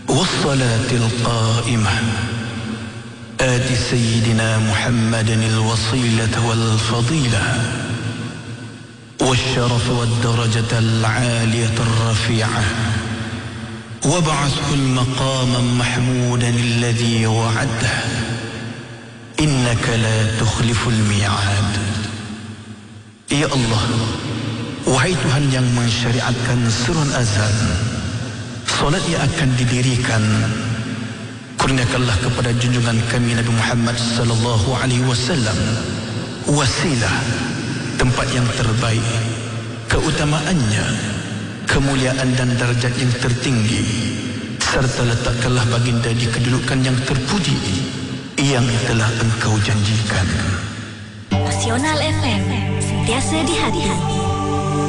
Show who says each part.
Speaker 1: والصلاة القائمة آت سيدنا محمد الوصيلة والفضيلة والشرف والدرجة العالية الرفيعة وابعثه المقام محمودا الذي وعده إنك لا تخلف الميعاد. Ya Allah, wahai Tuhan yang mensyariatkan surun azan, solat yang akan didirikan, kurniakanlah kepada junjungan kami Nabi Muhammad sallallahu alaihi wasallam wasilah, tempat yang terbaik, keutamaannya, kemuliaan dan darjat yang tertinggi, serta letakkanlah baginda di kedudukan yang terpuji yang telah engkau janjikan.
Speaker 2: Nasional FM, sentiasa di hati.